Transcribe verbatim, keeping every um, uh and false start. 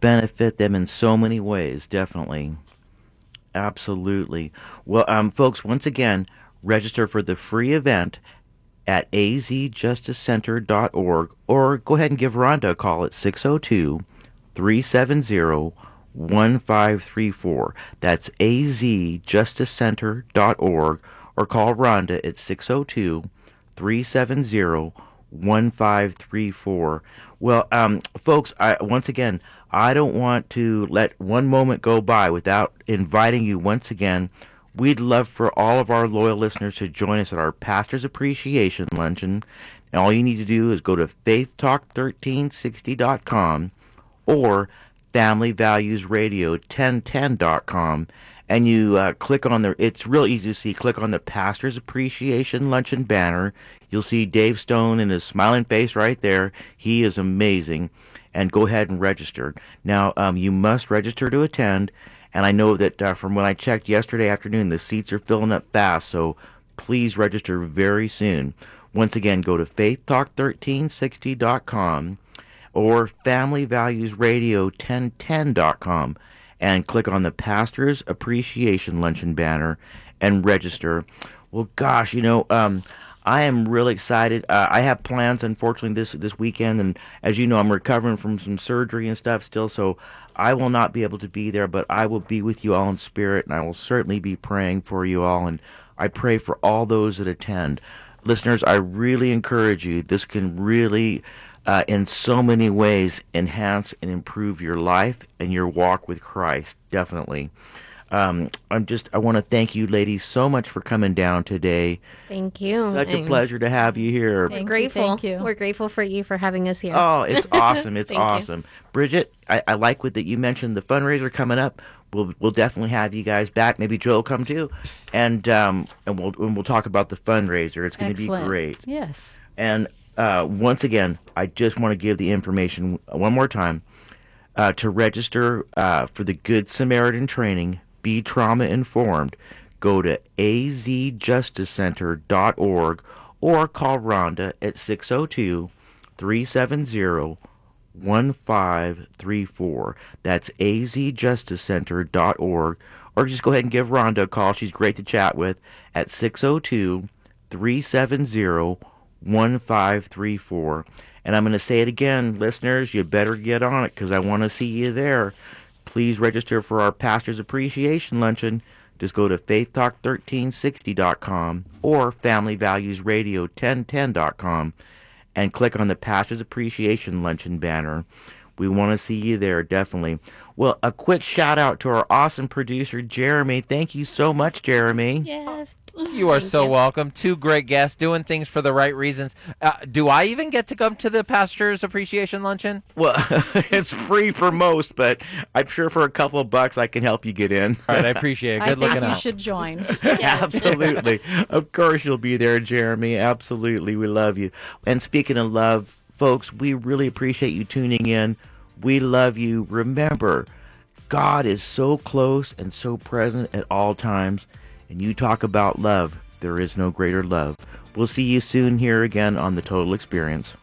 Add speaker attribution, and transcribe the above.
Speaker 1: benefit them in so many ways, definitely. Absolutely. Well, um, folks, once again, register for the free event at a z justice center dot org, or go ahead and give Rhonda a call at six oh two, three seven zero, one five three four. That's a z justice center dot org, or call Rhonda at six oh two, three seven zero, one five three four. Well, um, folks, I, once again, I don't want to let one moment go by without inviting you once again. We'd love for all of our loyal listeners to join us at our Pastor's Appreciation Luncheon. And all you need to do is go to faith talk thirteen sixty dot com or family values radio ten ten dot com, and you uh, click on the, it's real easy to see, click on the Pastor's Appreciation Luncheon banner. You'll see Dave Stone and his smiling face right there. He is amazing. And go ahead and register. Now, um, you must register to attend, and I know that uh, from when I checked yesterday afternoon, the seats are filling up fast, so please register very soon. Once again, go to faith talk thirteen sixty dot com or family values radio ten ten dot com and click on the Pastor's Appreciation Luncheon banner and register. Well, gosh, you know, um, I am really excited. Uh, I have plans, unfortunately, this this weekend, and as you know, I'm recovering from some surgery and stuff still, so I will not be able to be there, but I will be with you all in spirit, and I will certainly be praying for you all, and I pray for all those that attend. Listeners, I really encourage you. This can really, uh, in so many ways, enhance and improve your life and your walk with Christ, definitely. Um, I'm just, I want to thank you ladies so much for coming down today.
Speaker 2: Thank you.
Speaker 1: Such
Speaker 2: and
Speaker 1: a pleasure to have you here.
Speaker 2: We're grateful.
Speaker 3: Thank you.
Speaker 2: We're grateful for you for having us here.
Speaker 1: Oh, it's awesome. It's
Speaker 2: Thank you.
Speaker 1: awesome. Bridget, I, I like what that you mentioned, the fundraiser coming up. We'll we'll definitely have you guys back. Maybe Joe will come too. And um and we'll and we'll talk about the fundraiser. It's going to be
Speaker 3: Excellent.
Speaker 1: great.
Speaker 3: Yes.
Speaker 1: And uh, once again, I just want to give the information one more time. Uh, to register uh, for the Good Samaritan training, be trauma informed, go to a z justice center dot org or call Rhonda at six oh two, three seven zero, one five three four. That's a z justice center dot org, or just go ahead and give Rhonda a call. She's great to chat with at six oh two, three seven zero, one five three four. And I'm going to say it again, listeners, you better get on it because I want to see you there. Please register for our Pastor's Appreciation Luncheon. Just go to faith talk thirteen sixty dot com or family values radio ten ten dot com and click on the Pastor's Appreciation Luncheon banner. We want to see you there, definitely. Well, a quick shout out to our awesome producer, Jeremy. Thank you so much, Jeremy.
Speaker 2: Yes.
Speaker 4: You are
Speaker 2: Thank
Speaker 4: so
Speaker 2: you.
Speaker 4: welcome. Two great guests doing things for the right reasons. Uh, do I even get to come to the Pastor's Appreciation Luncheon?
Speaker 1: Well, it's free for most, but I'm sure for a couple of bucks I can help you get in.
Speaker 4: All right, I appreciate it.
Speaker 3: I
Speaker 4: Good
Speaker 3: think
Speaker 4: looking
Speaker 3: you
Speaker 4: out.
Speaker 3: should join.
Speaker 1: Absolutely. Of course you'll be there, Jeremy. Absolutely. We love you. And speaking of love, folks, we really appreciate you tuning in. We love you. Remember, God is so close and so present at all times. And you talk about love. There is no greater love. We'll see you soon here again on The Total Experience.